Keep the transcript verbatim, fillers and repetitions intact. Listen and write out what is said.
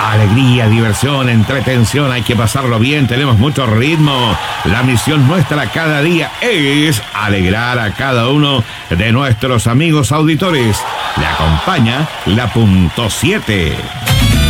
Alegría, diversión, entretención, hay que pasarlo bien, tenemos mucho ritmo. La misión nuestra cada día es alegrar a cada uno de nuestros amigos auditores. Le acompaña la punto siete.